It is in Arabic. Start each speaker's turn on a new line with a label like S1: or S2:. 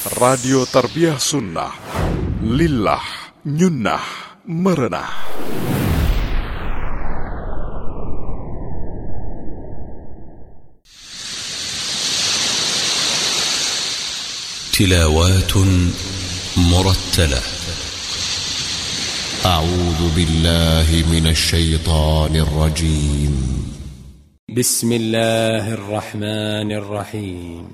S1: Radio Tarbiyah Sunnah. Lillah, nyunnah, merenah.
S2: تلاوات مرتلة. أعوذ بالله من الشيطان الرجيم.
S3: بسم الله الرحمن الرحيم.